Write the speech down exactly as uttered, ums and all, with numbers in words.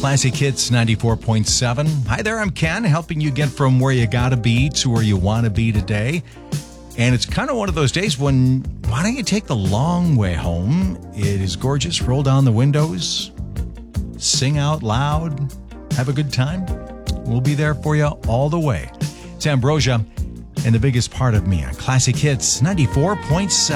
Classic Hits ninety-four point seven. Hi there, I'm Ken, helping you get from where you gotta be to where you want to be today. And it's kind of one of those days when, why don't you take the long way home? It is gorgeous. Roll down the windows, sing out loud, have a good time. We'll be there for you all the way. It's Ambrosia and the biggest part of me on Classic Hits ninety-four point seven.